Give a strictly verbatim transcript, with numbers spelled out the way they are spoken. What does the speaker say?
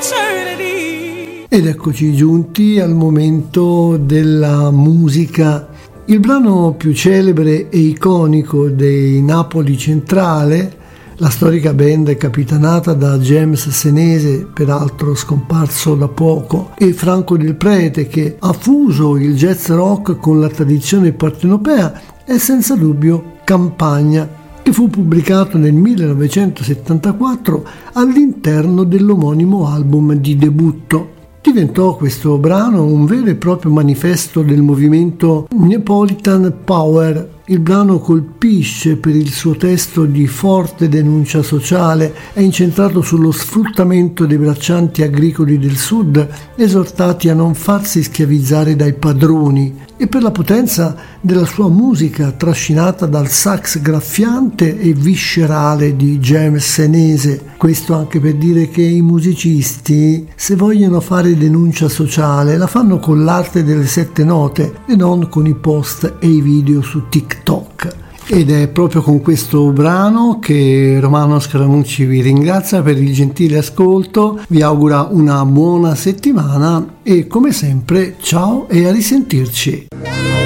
eternity. Ed eccoci giunti al momento della musica. Il brano più celebre e iconico dei Napoli Centrale, la storica band capitanata da James Senese, peraltro scomparso da poco, e Franco Del Prete, che ha fuso il jazz rock con la tradizione partenopea, è senza dubbio Campagna, che fu pubblicato nel millenovecentosettantaquattro all'interno dell'omonimo album di debutto. Diventò questo brano un vero e proprio manifesto del movimento Neapolitan Power. Il brano colpisce per il suo testo di forte denuncia sociale, è incentrato sullo sfruttamento dei braccianti agricoli del sud, esortati a non farsi schiavizzare dai padroni, e per la potenza della sua musica trascinata dal sax graffiante e viscerale di James Senese. Questo anche per dire che i musicisti, se vogliono fare denuncia sociale, la fanno con l'arte delle sette note e non con i post e i video su TikTok. Ed è proprio con questo brano che Romano Scaramucci vi ringrazia per il gentile ascolto, vi augura una buona settimana e come sempre ciao e a risentirci.